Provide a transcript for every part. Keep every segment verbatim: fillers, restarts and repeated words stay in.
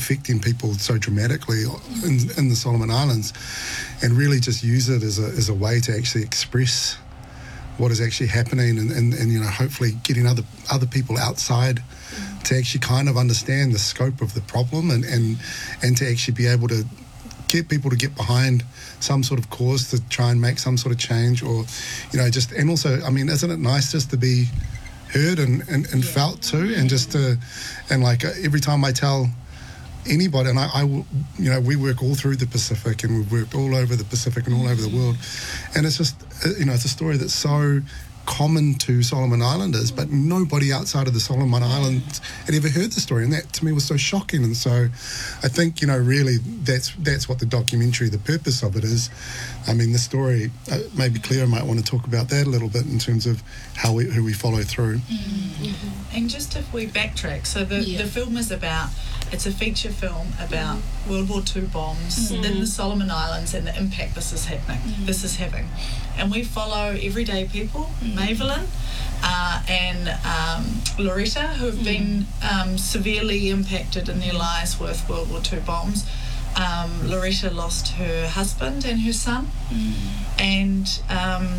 affecting people so dramatically in, in the Solomon Islands, and really just use it as a as a way to actually express what is actually happening, and, and, and you know, hopefully getting other other people outside to actually kind of understand the scope of the problem, and, and, and to actually be able to get people to get behind some sort of cause to try and make some sort of change, or, you know, just, and also, I mean, isn't it nice just to be heard and, and, and yeah. felt too, and just to, and like every time I tell anybody, and I, I, you know, we work all through the Pacific, and we've worked all over the Pacific and all over the world, and it's just, you know, it's a story that's so common to Solomon Islanders, but nobody outside of the Solomon Islands had ever heard the story, and that to me was so shocking. And so I think, you know, really that's that's what the documentary, the purpose of it is. I mean, the story, uh, maybe Cleo might want to talk about that a little bit in terms of how we, who we follow through. Mm-hmm. And just if we backtrack, so the, yeah. the film is about, it's a feature film about mm-hmm. World War Two bombs mm-hmm. in the Solomon Islands and the impact this is happening, mm-hmm. this is having. And we follow everyday people, mm-hmm. Mavelyn uh, and um, Loretta, who have mm-hmm. been um, severely impacted in their lives with World War Two bombs. Um, Loretta lost her husband and her son, mm-hmm. and um,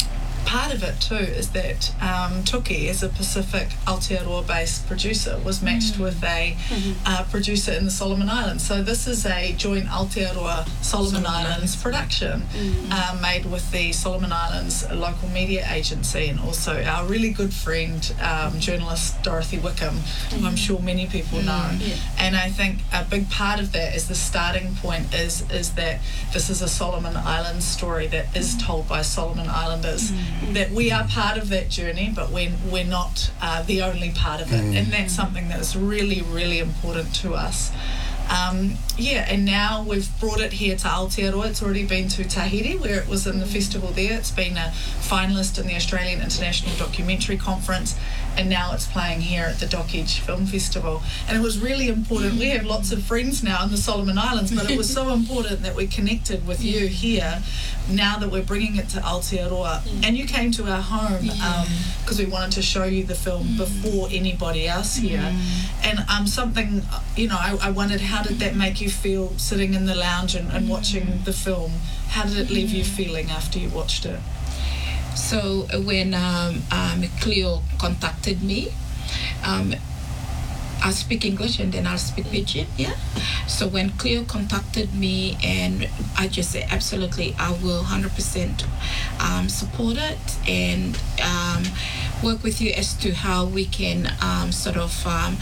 part of it too is that um, Tuki, as a Pacific Aotearoa-based producer, was matched mm-hmm. with a mm-hmm. uh, producer in the Solomon Islands. So this is a joint Aotearoa Solomon, Solomon Islands production mm-hmm. uh, made with the Solomon Islands local media agency, and also our really good friend, um, journalist Dorothy Wickham, mm-hmm. who I'm sure many people know. Mm-hmm. Yeah. And I think a big part of that is the starting point is, is that this is a Solomon Islands story that is told by Solomon Islanders. Mm-hmm. That we are part of that journey, but we're, we're not uh, the only part of it. Mm. And that's something that is really, really important to us. Um, yeah, and now we've brought it here to Aotearoa. It's already been to Tahiti, where it was in the festival there. It's been a finalist in the Australian International Documentary Conference, and now it's playing here at the Doc Edge Film Festival. And it was really important. We have lots of friends now in the Solomon Islands, but it was so important that we connected with you here now that we're bringing it to Aotearoa. Mm. And you came to our home because um, we wanted to show you the film mm. before anybody else here. Mm. And um, something, you know, I, I wondered, how did that make you feel sitting in the lounge and, and watching the film? How did it leave you feeling after you watched it? So when um, um, Cleo contacted me, um, I'll speak English and then I'll speak Pidgin, yeah? So when Cleo contacted me, and I just said, absolutely, I will one hundred percent um, support it and um, work with you as to how we can um, sort of um,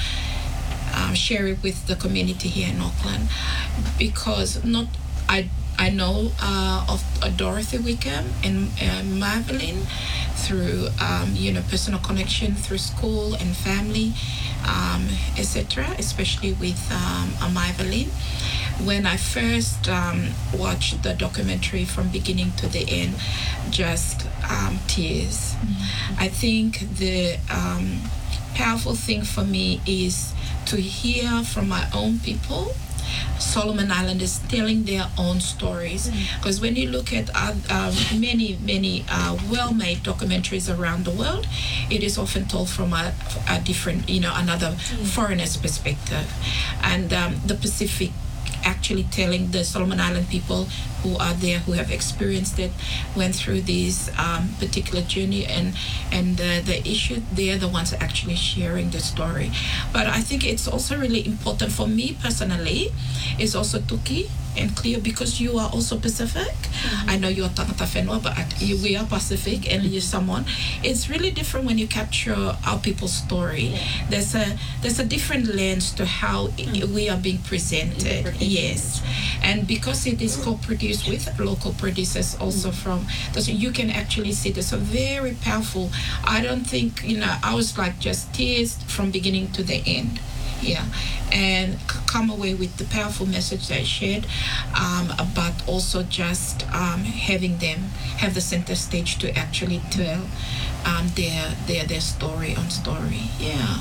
um, share it with the community here in Auckland. Because not, I I know uh, of uh, Dorothy Wickham and uh, Mavelyn through, um, you know, personal connection through school and family, um, et cetera, especially with um, Mavelyn. When I first um, watched the documentary from beginning to the end, just um, tears. Mm-hmm. I think the um, powerful thing for me is to hear from my own people, Solomon Islanders, telling their own stories. Because mm. when you look at uh, um, many, many uh, well-made documentaries around the world, it is often told from a, a different, you know, another mm. foreigner's perspective. And um, the Pacific actually telling the Solomon Island people who are there, who have experienced it, went through this um, particular journey, and and uh, the issue, they're the ones actually sharing the story. But I think it's also really important for me personally, is also Tuki and Cleo, because you are also Pacific. Mm-hmm. I know you're Tangata Whenua, but you, we are Pacific, and you're someone. It's really different when you capture our people's story. Yeah. There's a there's a different lens to how mm-hmm. we are being presented. Yes, and because it is co-produced with local producers also mm-hmm. from, so you can actually see this. So very powerful. I don't think, you know, I was like just tears from beginning to the end. Yeah, and c- come away with the powerful message that I shared, um, but also just um, having them have the center stage to actually tell um, their their their story on story. Yeah.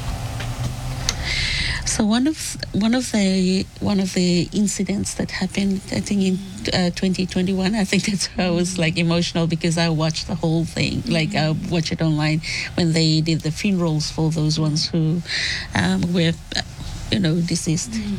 So one of one of the one of the incidents that happened, I think in uh, twenty twenty-one, I think that's why I was like emotional, because I watched the whole thing. Mm-hmm. Like I watched it online when they did the funerals for those ones who um, were, you know, deceased. Mm-hmm.